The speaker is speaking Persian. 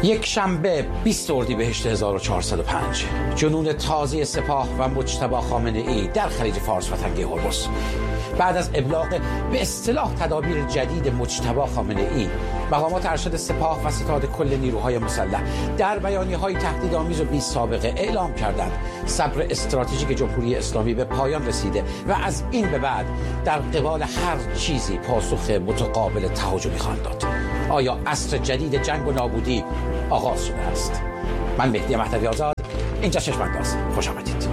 یک شنبه 20 اردیبهشت 1405 جنون تازه سپاه و مجتبی خامنه‌ای در خلیج فارس و تنگه هرمز. بعد از ابلاغ به اصطلاح تدابیر جدید مجتبی خامنه‌ای، مقامات ارشد سپاه و ستاد کل نیروهای مسلح در بیانیه‌های تهدیدآمیز و بی سابقه اعلام کردند صبر استراتژیک جمهوری اسلامی به پایان رسیده و از این به بعد در قبال هر چیزی پاسخ متقابل تهاجمی خواهند داد. آیا عصر جدید جنگ و نابودی آغاز شده است؟ من مهدی مهدوی آزاد، اینجا چشم‌انداز. خوش آمدید.